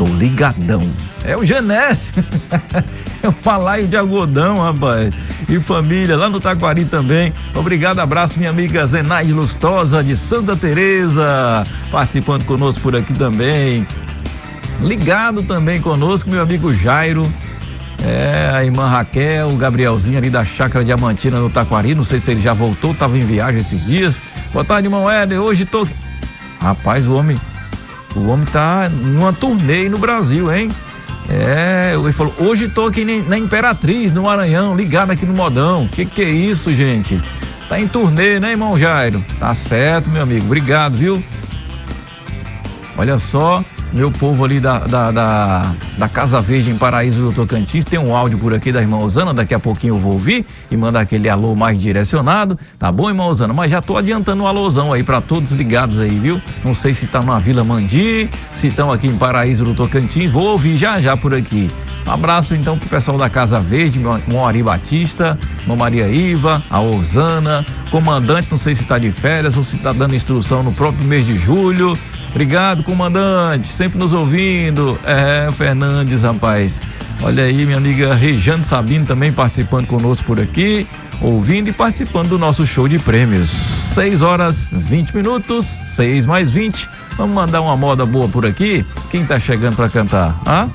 tô ligadão. É o Genésio. É o balaio de algodão, rapaz. E família, lá no Taquari também. Obrigado, abraço, minha amiga Zenaide Lustosa, de Santa Teresa, participando conosco por aqui também. Ligado também conosco, meu amigo Jairo. A irmã Raquel, o Gabrielzinho ali da Chácara Diamantina no Taquari. Não sei se ele já voltou, tava em viagem esses dias. Boa tarde, irmão Éder. Hoje tô... Rapaz, o homem tá numa turnê no Brasil, hein? Ele falou, hoje tô aqui na Imperatriz, no Maranhão, ligado aqui no Modão. Que é isso, gente? Tá em turnê, né, irmão Jairo? Tá certo, meu amigo. Obrigado, viu? Olha só, meu povo ali da Casa Verde em Paraíso do Tocantins, tem um áudio por aqui da irmã Osana, daqui a pouquinho eu vou ouvir e mandar aquele alô mais direcionado, tá bom, irmã Osana? Mas já tô adiantando um alôzão aí pra todos ligados aí, viu? Não sei se tá na Vila Mandi, se estão aqui em Paraíso do Tocantins, vou ouvir já por aqui. Um abraço então pro pessoal da Casa Verde, Moari Batista, Irmã Maria Iva, a Osana, comandante, não sei se tá de férias ou se tá dando instrução no próprio mês de julho. Obrigado, comandante, sempre nos ouvindo. Fernandes, rapaz. Olha aí, minha amiga Rejane Sabino também participando conosco por aqui, ouvindo e participando do nosso show de prêmios. 6h20, 6 mais 20. Vamos mandar uma moda boa por aqui. Quem tá chegando pra cantar?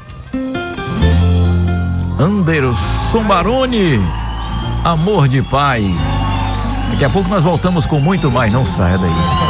Anderson Baroni, Amor de Pai. Daqui a pouco nós voltamos com muito mais. Não saia daí.